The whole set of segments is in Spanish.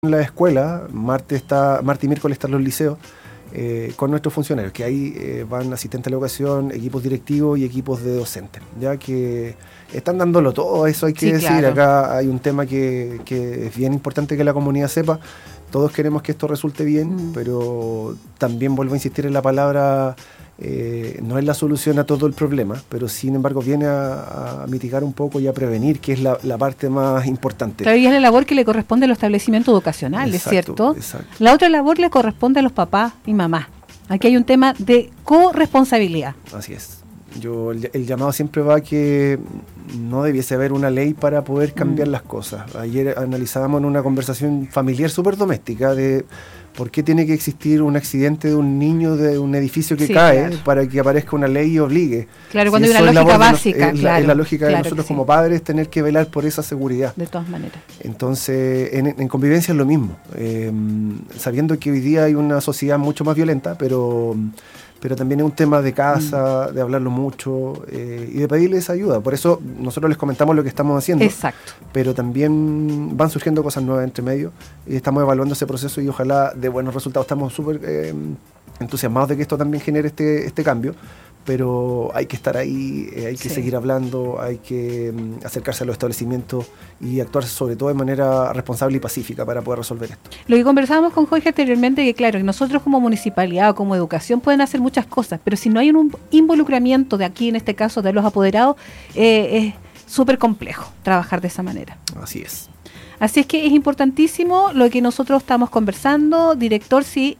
en la escuela, martes y miércoles están los liceos, con nuestros funcionarios, que ahí van asistentes de la educación, equipos directivos y equipos de docentes, ya que están dándolo todo, eso hay que decir. Claro. Acá hay un tema que es bien importante que la comunidad sepa. Todos queremos que esto resulte bien, pero también vuelvo a insistir en la palabra, no es la solución a todo el problema, pero sin embargo viene a mitigar un poco y a prevenir, que es la parte más importante. Claro, y es la labor que le corresponde a los establecimientos educacionales, exacto, ¿cierto? Exacto. La otra labor le corresponde a los papás y mamás. Aquí hay un tema de corresponsabilidad. Así es. El llamado siempre va a que no debiese haber una ley para poder cambiar las cosas. Ayer analizábamos en una conversación familiar súper doméstica de por qué tiene que existir un accidente de un niño de un edificio que cae, claro, para que aparezca una ley y obligue. Claro, cuando hay una lógica básica. Es la lógica de nosotros como padres, tener que velar por esa seguridad. De todas maneras. Entonces, en convivencia es lo mismo. Sabiendo que hoy día hay una sociedad mucho más violenta, pero también es un tema de casa, de hablarlo mucho y de pedirles ayuda. Por eso nosotros les comentamos lo que estamos haciendo. Exacto. Pero también van surgiendo cosas nuevas entre medio y estamos evaluando ese proceso y ojalá de buenos resultados. Estamos súper entusiasmados de que esto también genere este cambio, pero hay que estar ahí, hay que seguir hablando, hay que acercarse a los establecimientos y actuar sobre todo de manera responsable y pacífica para poder resolver esto. Lo que conversábamos con Jorge anteriormente, que claro, nosotros como municipalidad o como educación pueden hacer muchas cosas, pero si no hay un involucramiento de aquí, en este caso de los apoderados, es súper complejo trabajar de esa manera. Así es. Así es que es importantísimo lo que nosotros estamos conversando. Director, si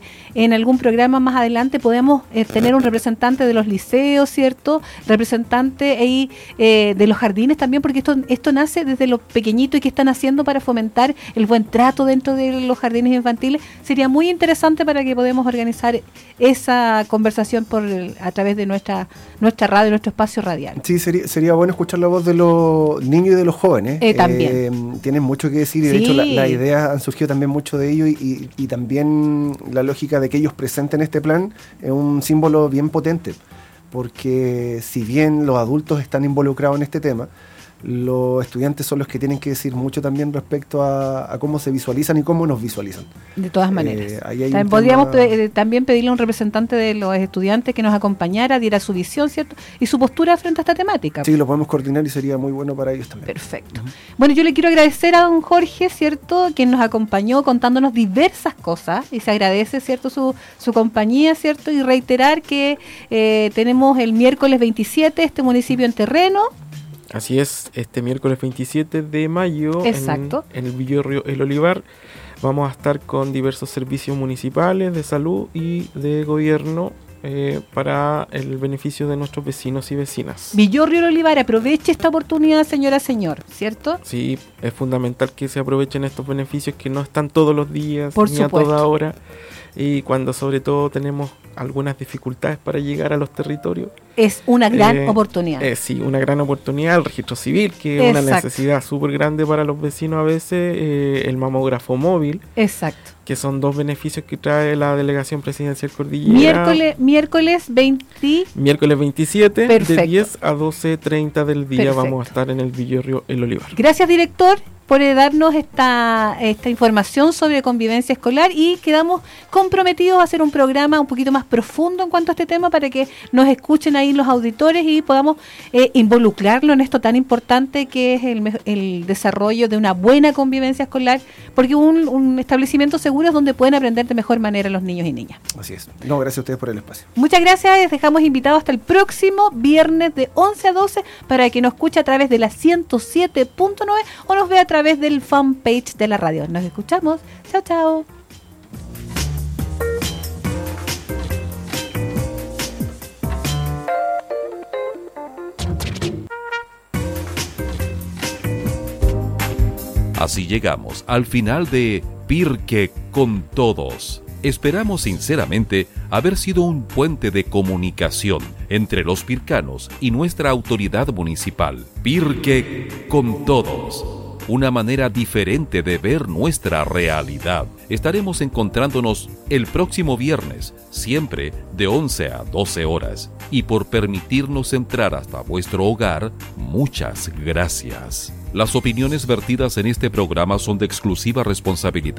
en algún programa más adelante podemos tener un representante de los liceos, ¿cierto? Representante ahí de los jardines también, porque esto nace desde lo pequeñito y que están haciendo para fomentar el buen trato dentro de los jardines infantiles. Sería muy interesante para que podamos organizar esa conversación a través de nuestra radio, nuestro espacio radial. Sí, sería bueno escuchar la voz de los niños y de los jóvenes. También. Tienen mucho que decir y de hecho las ideas han surgido también mucho de ellos y también la lógica de que ellos presenten este plan es un símbolo bien potente, porque si bien los adultos están involucrados en este tema, los estudiantes son los que tienen que decir mucho también respecto a cómo se visualizan y cómo nos visualizan. De todas maneras. Podríamos también pedirle a un representante de los estudiantes que nos acompañara, diera su visión, ¿cierto? Y su postura frente a esta temática. Sí, lo podemos coordinar y sería muy bueno para ellos también. Perfecto. Bueno, yo le quiero agradecer a don Jorge, ¿cierto?, quien nos acompañó contándonos diversas cosas y se agradece, ¿cierto?, su compañía, ¿cierto? Y reiterar que tenemos el miércoles 27 este municipio en terreno. Así es, este miércoles 27 de mayo, exacto, en el Villorrio El Olivar, vamos a estar con diversos servicios municipales de salud y de gobierno para el beneficio de nuestros vecinos y vecinas. Villorrio El Olivar, aproveche esta oportunidad, señor, ¿cierto? Sí, es fundamental que se aprovechen estos beneficios que no están todos los días, por ni supuesto, a toda hora, y cuando sobre todo tenemos algunas dificultades para llegar a los territorios. Es una gran oportunidad. Sí, una gran oportunidad. El registro civil, que es una necesidad súper grande para los vecinos a veces. El mamógrafo móvil. Exacto. Que son dos beneficios que trae la Delegación Presidencial Cordillera. Miércoles 27, perfecto, de 10 a 12:30 del día. Perfecto. Vamos a estar en el Villorrio El Olivar. Gracias, director, por darnos esta información sobre convivencia escolar y quedamos comprometidos a hacer un programa un poquito más profundo en cuanto a este tema para que nos escuchen ahí los auditores y podamos involucrarlo en esto tan importante que es el desarrollo de una buena convivencia escolar, porque un establecimiento seguro es donde pueden aprender de mejor manera los niños y niñas. Así es. No, gracias a ustedes por el espacio. Muchas gracias, les dejamos invitados hasta el próximo viernes de 11 a 12 para que nos escuche a través de la 107.9 o nos vea a través del fanpage de la radio. Nos escuchamos. Chao, chao. Así llegamos al final de Pirque con Todos. Esperamos sinceramente haber sido un puente de comunicación entre los pircanos y nuestra autoridad municipal. Pirque con Todos. una manera diferente de ver nuestra realidad. Estaremos encontrándonos el próximo viernes, siempre de 11 a 12 horas. Y por permitirnos entrar hasta vuestro hogar, muchas gracias. Las opiniones vertidas en este programa son de exclusiva responsabilidad